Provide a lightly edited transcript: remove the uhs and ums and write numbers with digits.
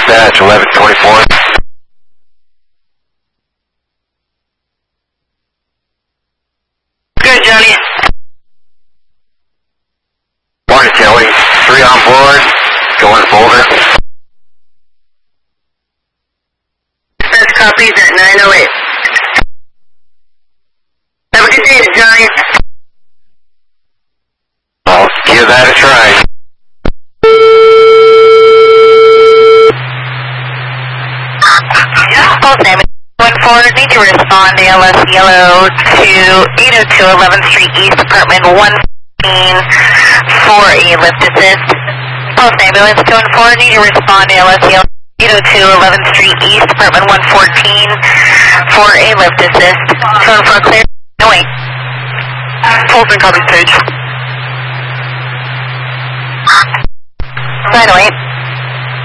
dispatch, 1124. Good, Johnny. Morning, Kelly. 3 on board. Going to Boulder. First copies at 908. Have a good day, Johnny. I'll give that a try. Pulse name 14, need to respond to LS Yellow to 802 11th Street East, apartment 115 for a lift assist. Pulse ambulance 214, need to respond to LS Yellow 802 11th Street East, apartment 114 for a lift assist. 214 clear. No wait. Pulse and copies page. 908.